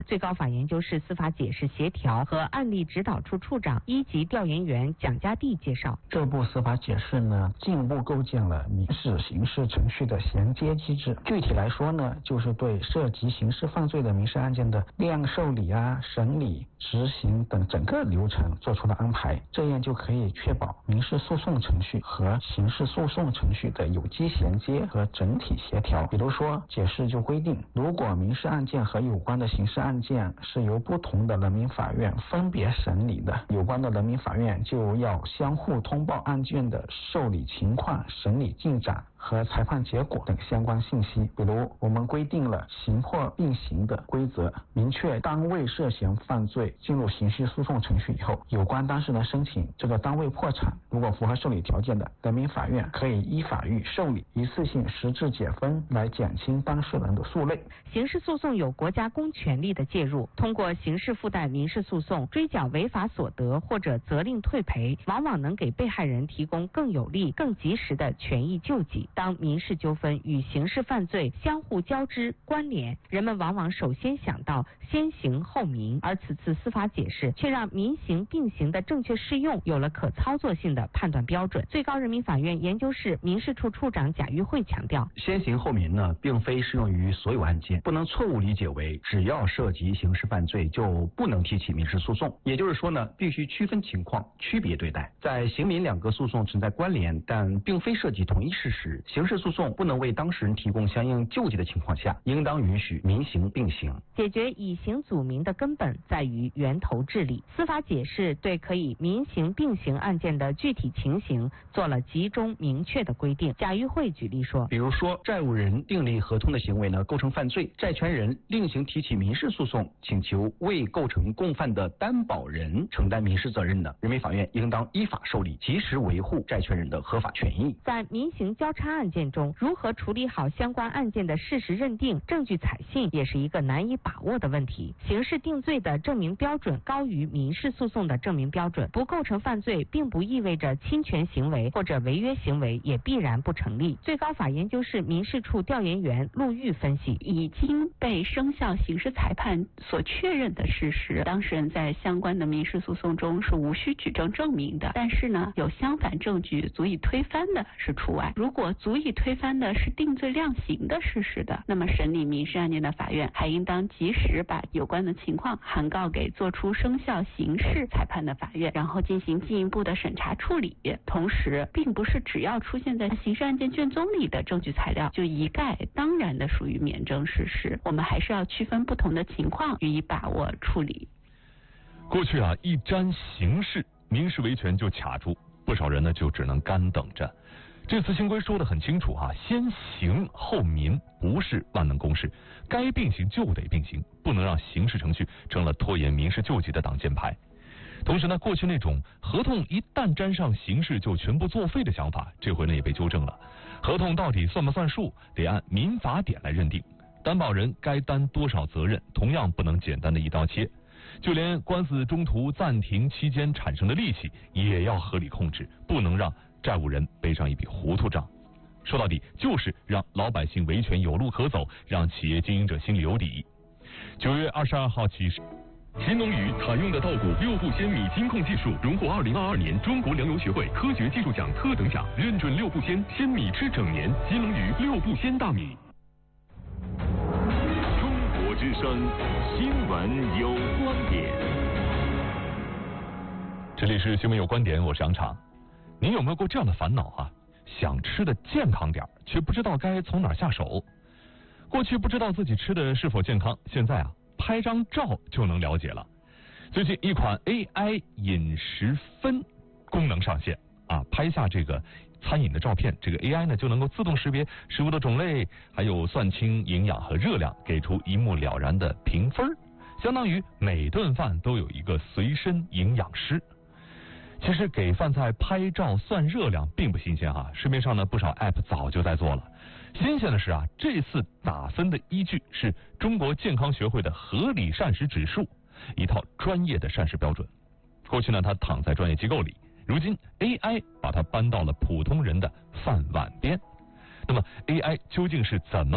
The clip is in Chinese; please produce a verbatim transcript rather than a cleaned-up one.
最高法研究室司法解释协调和案例指导处处长、一级调研员蒋家地介绍， 这部司法解释呢，进一步构建了民事、刑事程序的衔接机制。具体来说呢，就是对涉及刑事犯罪的民事案件的立案受理啊、审理、执行等整个流程做出了安排，这样就可以确保民事诉讼程序和刑事诉讼程序的有机衔接和整体协调。比如说，解释就规定，如果民事案件和有关的刑事案件是由不同的人民法院分别审理的，有关的人民法院就要相互通报案件的受理情况、审理进展和裁判结果等相关信息。比如，我们规定了刑破并行的规则，明确单位涉嫌犯罪进入刑事诉讼程序以后，有关当事人申请这个单位破产，如果符合受理条件的，人民法院可以依法予受理，一次性实质解分，来减轻当事人的诉累。 刑事诉讼有国家公权力的介入，通过刑事附带民事诉讼追缴违法所得或者责令退赔，往往能给被害人提供更有力、更及时的权益救济。当民事纠纷与刑事犯罪相互交织关联，人们往往首先想到先刑后民，而此次司法解释却让民刑并行的正确适用有了可操作性的判断标准。最高人民法院研究室民事处处长贾玉慧强调， 先刑后民呢，并非适用于所有案件，不能错误理解为只要涉及刑事犯罪就不能提起民事诉讼。也就是说呢，必须区分情况，区别对待。在刑民两个诉讼存在关联，但并非涉及同一事实，刑事诉讼不能为当事人提供相应救济的情况下，应当允许民刑并行。 解决以刑阻民的根本在于源头治理。司法解释对可以民刑并行案件的具体情形做了集中明确的规定。贾玉慧举例说， 比如说，债务人订立合同的行为呢构成犯罪，债权人另行提起民事诉讼，请求未构成共犯的担保人承担民事责任的，人民法院应当依法受理，及时维护债权人的合法权益。 在民刑交叉案件中，如何处理好相关案件的事实认定、证据采信，也是一个难以把握的问题。刑事定罪的证明标准高于民事诉讼的证明标准，不构成犯罪，并不意味着侵权行为或者违约行为也必然不成立。最高法研究室民事处调研员陆玉分析， 已经被生效刑事裁判所确认的事实，当事人在相关的民事诉讼中是无需举证证明的，但是呢，有相反证据足以推翻的是除外。如果足以推翻的是定罪量刑的事实的，那么审理民事案件的法院还应当及时把有关的情况函告给做出生效刑事裁判的法院，然后进行进一步的审查处理。同时，并不是只要出现在刑事案件卷宗里的证据材料就一概当然的属于免证事实，我们还是要区分不同的情况予以把握处理。 过去啊，一沾刑事，民事维权就卡住，不少人呢就只能干等着。这次新规说得很清楚啊，先刑后民不是万能公式，该并行就得并行，不能让刑事程序成了拖延民事救济的挡箭牌。同时呢，过去那种合同一旦沾上刑事就全部作废的想法，这回呢也被纠正了。合同到底算不算数，得按民法典来认定，担保人该担多少责任，同样不能简单的一刀切。就连官司中途暂停期间产生的利息也要合理控制，不能让债务人背上一笔糊涂账。说到底，就是让老百姓维权有路可走，让企业经营者心里有底。九月二十二号起，新农渔采用的稻谷六步鲜米金控技术，荣获二零二二年中国粮油学会科学技术奖特等奖，认准六步鲜，鲜米吃整年。新农渔六步鲜大米。 中国之声，新闻有观点。 这里是新闻有观点，我是杨常。您有没有过这样的烦恼啊？想吃的健康点，却不知道该从哪下手。过去不知道自己吃的是否健康，现在啊，拍张照就能了解了。最近一款 A I 饮食分功能上线啊，拍下这个餐饮的照片，这个 A I 呢就能够自动识别食物的种类，还有算清营养和热量，给出一目了然的评分，相当于每顿饭都有一个随身营养师。其实给饭菜拍照算热量并不新鲜啊，市面上呢不少 App 早就在做了。新鲜的是啊，这次打分的依据是中国健康学会的合理膳食指数，一套专业的膳食标准。过去呢它躺在专业机构里，如今 A I 把它搬到了普通人的饭碗边。那么 A I 究竟是怎么